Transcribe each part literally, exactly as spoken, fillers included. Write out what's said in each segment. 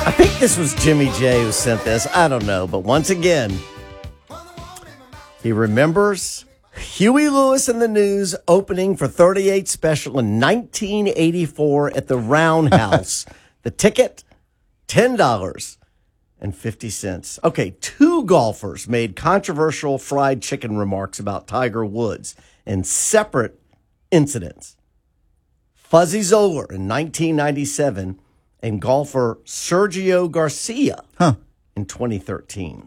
I think this was Jimmy J who sent this. I don't know. But once again, he remembers Huey Lewis and the News opening for thirty-eight Special in nineteen eighty-four at the Roundhouse. The ticket, ten dollars and fifty cents. Okay, two golfers made controversial fried chicken remarks about Tiger Woods in separate incidents. Fuzzy Zoeller in nineteen ninety-seven and golfer Sergio Garcia huh. in twenty thirteen.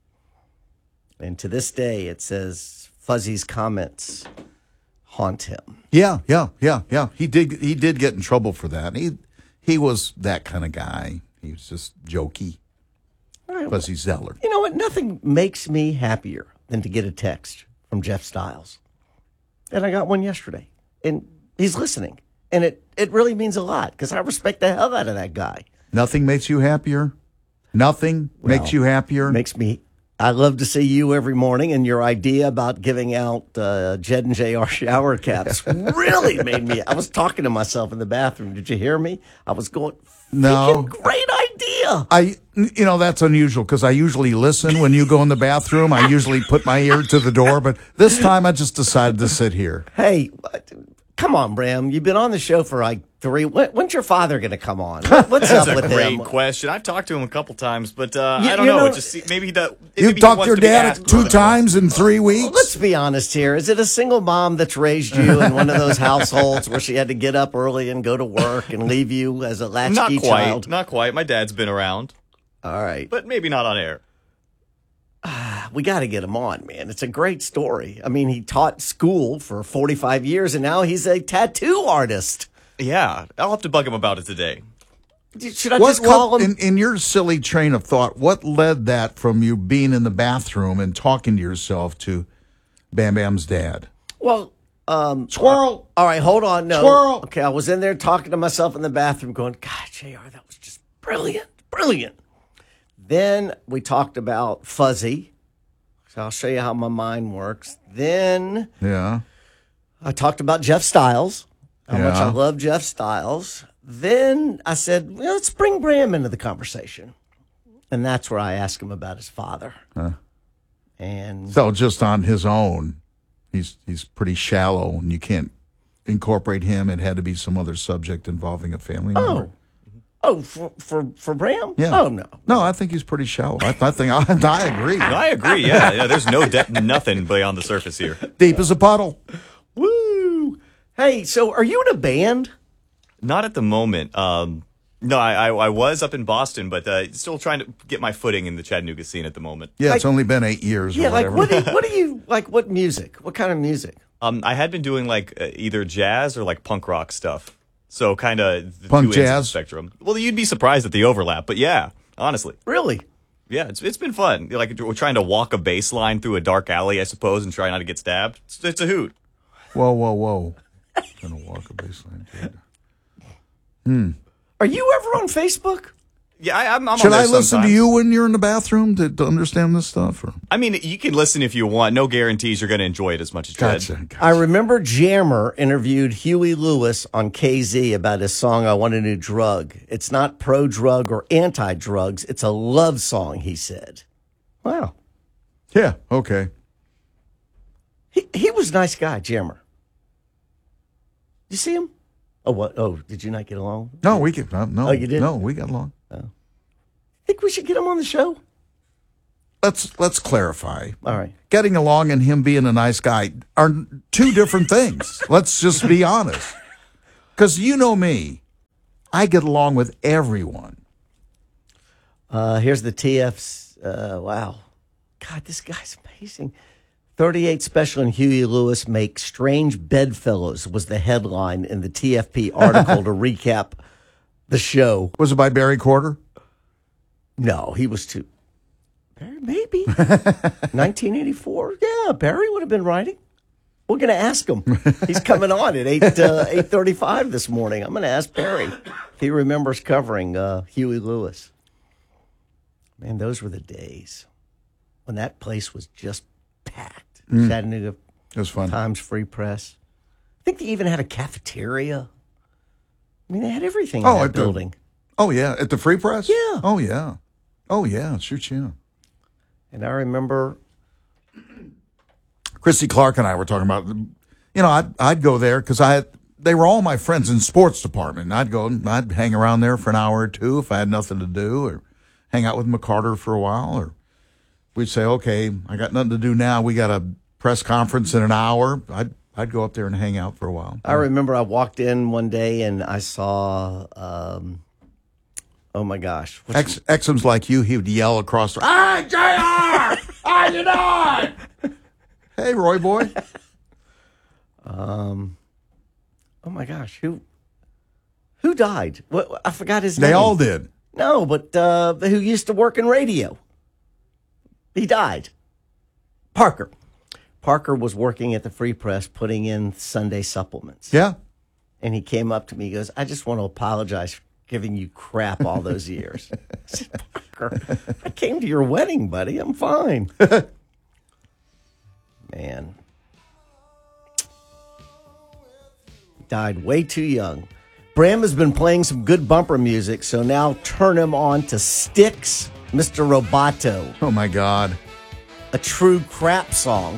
And to this day, it says Fuzzy's comments haunt him. Yeah, yeah, yeah, yeah. He did. He did get in trouble for that. He he was that kind of guy. He was just jokey. Right, Fuzzy Zoeller. You know what? Nothing makes me happier than to get a text from Jeff Styles. And I got one yesterday. And he's listening. And it, it really means a lot because I respect the hell out of that guy. Nothing makes you happier? Nothing well, makes you happier? Makes me... I love to see you every morning, and your idea about giving out uh, Jed and J R shower caps really made me... I was talking to myself in the bathroom. Did you hear me? I was going, no. Great idea. I, you know, that's unusual because I usually listen when you go in the bathroom. I usually put my ear to the door, but this time I just decided to sit here. Hey, come on, Bram. You've been on the show for like three. When, when's your father going to come on? What's That's up with him? That's a great him? question. I've talked to him a couple times, but uh, you, I don't you know. know. It just maybe he does. You talked to your dad two times in three weeks? Well, let's be honest here. Is it a single mom that's raised you in one of those households where she had to get up early and go to work and leave you as a latchkey not quite, child? Not quite. My dad's been around. All right. But maybe not on air. We got to get him on, man. It's a great story. I mean, he taught school for forty-five years, and now he's a tattoo artist. Yeah, I'll have to bug him about it today. Should I what, just call what, him? In, in your silly train of thought, what led that from you being in the bathroom and talking to yourself to Bam Bam's dad? Well, um, Squirrel. All right, hold on. No. Squirrel. Okay, I was in there talking to myself in the bathroom going, God, J R, that was just brilliant. Brilliant. Then we talked about Fuzzy. So I'll show you how my mind works. Then yeah, I talked about Jeff Styles, how yeah. much I love Jeff Styles. Then I said, well, let's bring Bram into the conversation. And that's where I asked him about his father. Huh. And so just on his own, he's he's pretty shallow, and you can't incorporate him. It had to be some other subject involving a family member. Oh. Oh, for, for for Bram? Yeah. Oh, no. No, I think he's pretty shallow. I, I think I, I agree. No, I agree, yeah. yeah there's no de- nothing beyond the surface here. Deep as a puddle. Woo! Hey, so are you in a band? Not at the moment. Um, no, I, I I was up in Boston, but uh, still trying to get my footing in the Chattanooga scene at the moment. Yeah, like, it's only been eight years Yeah, or like whatever. what do, you, what do you, like what music? What kind of music? Um, I had been doing like uh, either jazz or like punk rock stuff. So kind of the Punk two ends of the jazz? spectrum. Well, you'd be surprised at the overlap, but yeah, honestly. Really? Yeah, it's it's been fun. Like we're trying to walk a bass line through a dark alley, I suppose, and try not to get stabbed. It's, it's a hoot. Whoa, whoa, whoa. Gonna walk a baseline, dude. Hmm. Are you ever on Facebook? Yeah, I, I'm, I'm Should on there I listen sometimes. to you when you're in the bathroom to, to understand this stuff? Or? I mean, you can listen if you want. No guarantees you're going to enjoy it as much as Jed. Gotcha, gotcha. I remember Jammer interviewed Huey Lewis on K Z about his song, I Want a New Drug. It's not pro-drug or anti-drugs. It's a love song, he said. Wow. Yeah, okay. He he was a nice guy, Jammer. You see him? Oh, what? Oh, did you not get along? No, we can. No, no, Oh, you did? No, we got along. Think we should get him on the show? Let's let's clarify. All right. Getting along and him being a nice guy are two different things. Let's just be honest. Because you know me, I get along with everyone. Uh, here's the T F's. Uh, wow. God, this guy's amazing. thirty-eight Special and Huey Lewis make strange bedfellows was the headline in the T F P article to recap the show. Was it by Barry Corder? No, he was too. Barry, maybe. nineteen eighty-four. Yeah, Barry would have been writing. We're going to ask him. He's coming on at eight uh, eight thirty-five this morning. I'm going to ask Barry if he remembers covering uh, Huey Lewis. Man, those were the days when that place was just packed. Mm. Chattanooga It was fun. Times Free Press. I think they even had a cafeteria. I mean, they had everything in Oh, that at the- building. Oh, yeah. At the Free Press? Yeah. Oh, yeah. Oh, yeah. Shoot, yeah. And I remember Christy Clark and I were talking about, you know, I'd, I'd go there because I had, they were all my friends in sports department. I'd go and I'd hang around there for an hour or two if I had nothing to do, or hang out with McCarter for a while, or we'd say, okay, I got nothing to do now. We got a press conference in an hour. I'd I'd go up there and hang out for a while. I remember I walked in one day and I saw, um, oh my gosh. Ex- Exum's like you. He would yell across the, hey, J R! How you doing? Hey, Roy boy. Um, oh my gosh. Who who died? What, I forgot his name. They all did. No, but uh, who used to work in radio. He died. Parker. Parker was working at the Free Press putting in Sunday supplements. Yeah. And he came up to me, he goes, I just want to apologize for giving you crap all those years. I said, Parker, I came to your wedding, buddy. I'm fine. Man. Died way too young. Bram has been playing some good bumper music, so now turn him on to Styx, Mister Roboto. Oh, my God. A true crap song.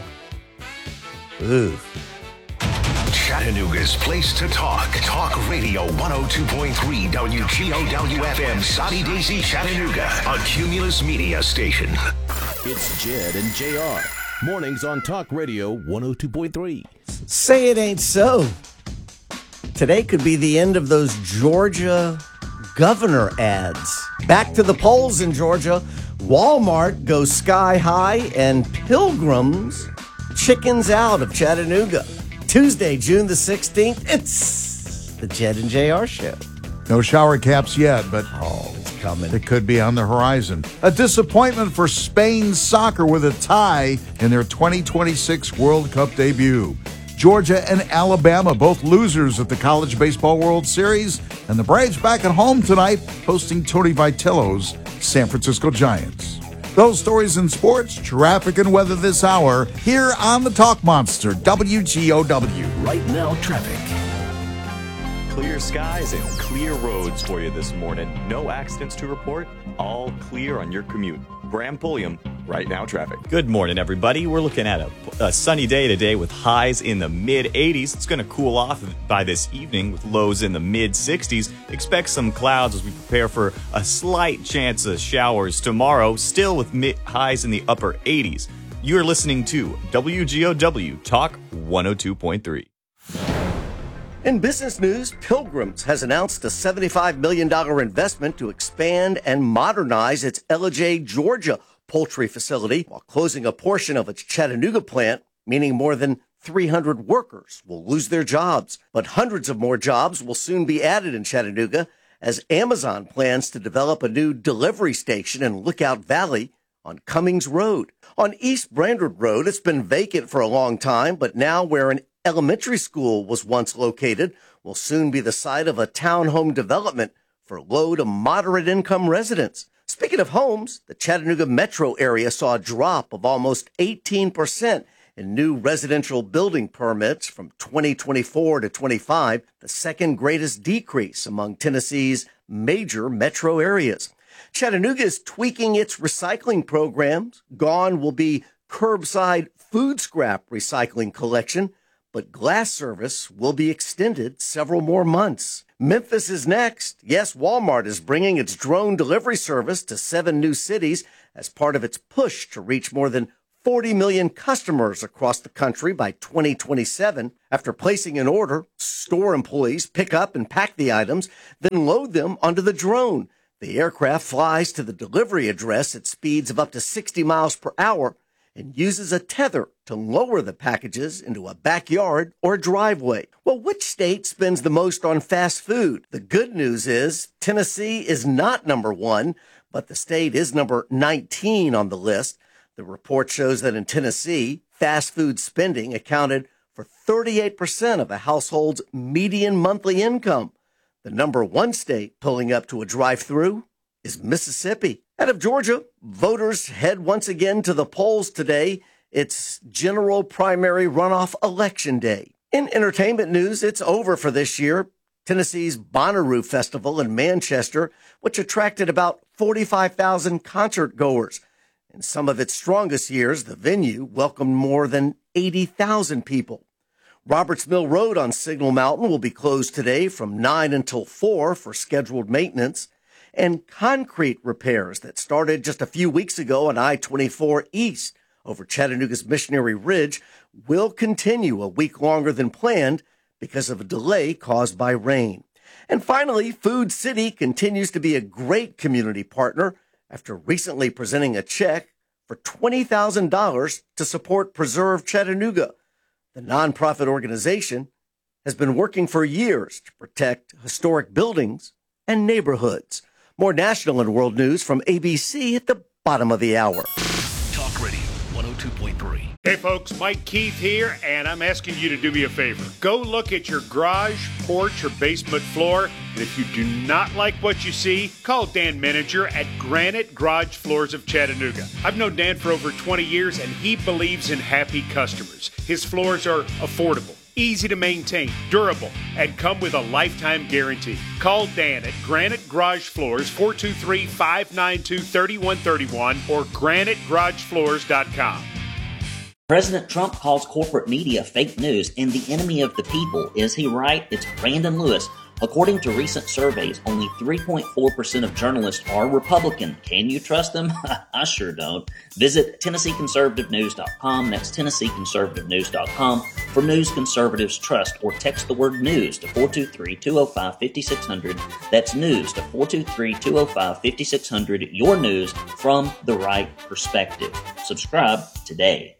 Ooh. Chattanooga's place to talk. Talk Radio one oh two point three W G O W F M, Soddy Daisy, Chattanooga, a Cumulus Media station. It's Jed and J R. Mornings on Talk Radio one oh two point three. Say it ain't so. Today could be the end of those Georgia governor ads. Back to the polls in Georgia. Walmart goes sky high and Pilgrims chickens out of Chattanooga. Tuesday, June the sixteenth, it's the Jed and J R show. No shower caps yet, but Oh, it's coming. it could be on the horizon. A disappointment for Spain's soccer with a tie in their twenty twenty-six World Cup debut. Georgia and Alabama, both losers at the College Baseball World Series, and the Braves back at home tonight hosting Tony Vitello's San Francisco Giants. Those stories in sports, traffic, and weather this hour here on the Talk Monster, W G O W. Right now, traffic. Clear skies and clear roads for you this morning. No accidents to report. All clear on your commute. Bram Pulliam, Right Now Traffic. Good morning, everybody. We're looking at a, a sunny day today with highs in the mid eighties. It's going to cool off by this evening with lows in the mid sixties. Expect some clouds as we prepare for a slight chance of showers tomorrow, still with mid highs in the upper eighties. You're listening to W G O W Talk one oh two point three. In business news, Pilgrims has announced a seventy-five million dollars investment to expand and modernize its Ellijay, Georgia poultry facility while closing a portion of its Chattanooga plant, meaning more than three hundred workers will lose their jobs. But hundreds of more jobs will soon be added in Chattanooga as Amazon plans to develop a new delivery station in Lookout Valley on Cummings Road. On East Brandard Road, it's been vacant for a long time, but now where an elementary school was once located will soon be the site of a townhome development for low to moderate income residents. Speaking of homes, the Chattanooga metro area saw a drop of almost eighteen percent in new residential building permits from twenty twenty-four to twenty-five, the second greatest decrease among Tennessee's major metro areas. Chattanooga is tweaking its recycling programs. Gone will be curbside food scrap recycling collection, but glass service will be extended several more months. Memphis is next. Yes, Walmart is bringing its drone delivery service to seven new cities as part of its push to reach more than forty million customers across the country by twenty twenty-seven. After placing an order, store employees pick up and pack the items, then load them onto the drone. The aircraft flies to the delivery address at speeds of up to sixty miles per hour and uses a tether to lower the packages into a backyard or driveway. Well, which state spends the most on fast food? The good news is Tennessee is not number one, but the state is number nineteen on the list. The report shows that in Tennessee, fast food spending accounted for thirty-eight percent of a household's median monthly income. The number one state pulling up to a drive-through is Mississippi. Out of Georgia, voters head once again to the polls today. It's general primary runoff election day. In entertainment news, it's over for this year. Tennessee's Bonnaroo Festival in Manchester, which attracted about forty-five thousand concert goers. In some of its strongest years, the venue welcomed more than eighty thousand people. Roberts Mill Road on Signal Mountain will be closed today from nine until four for scheduled maintenance. And concrete repairs that started just a few weeks ago on I twenty-four East over Chattanooga's Missionary Ridge will continue a week longer than planned because of a delay caused by rain. And finally, Food City continues to be a great community partner after recently presenting a check for twenty thousand dollars to support Preserve Chattanooga. The nonprofit organization has been working for years to protect historic buildings and neighborhoods. More national and world news from A B C at the bottom of the hour. Talk Radio one oh two point three. Hey folks, Mike Keith here, and I'm asking you to do me a favor. Go look at your garage, porch, or basement floor, and if you do not like what you see, call Dan Menninger at Granite Garage Floors of Chattanooga. I've known Dan for over twenty years, and he believes in happy customers. His floors are affordable, easy to maintain, durable, and come with a lifetime guarantee. Call Dan at Granite Garage Floors, four two three, five nine two, three one three one or granite garage floors dot com. President Trump calls corporate media fake news and the enemy of the people. Is he right? It's Brandon Lewis. According to recent surveys, only three point four percent of journalists are Republican. Can you trust them? I sure don't. Visit Tennessee Conservative News dot com. That's Tennessee Conservative News dot com for news conservatives trust, or text the word news to four two three, two oh five, five six zero zero. That's news to four two three, two oh five, five six zero zero. Your news from the right perspective. Subscribe today.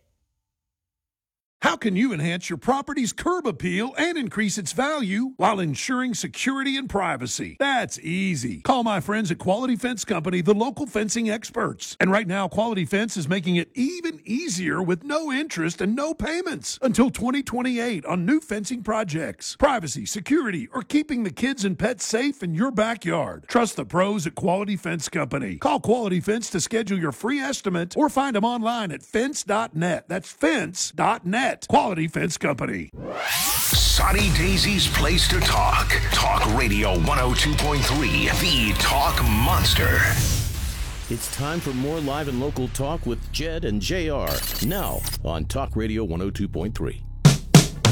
How can you enhance your property's curb appeal and increase its value while ensuring security and privacy? That's easy. Call my friends at Quality Fence Company, the local fencing experts. And right now, Quality Fence is making it even easier with no interest and no payments until twenty twenty-eight on new fencing projects. Privacy, security, or keeping the kids and pets safe in your backyard. Trust the pros at Quality Fence Company. Call Quality Fence to schedule your free estimate or find them online at fence dot net. That's fence dot net. Quality Fence Company. Sonny Daisy's place to talk. Talk Radio one oh two point three, the Talk Monster. It's time for more live and local talk with Jed and J R. Now on Talk Radio one oh two point three.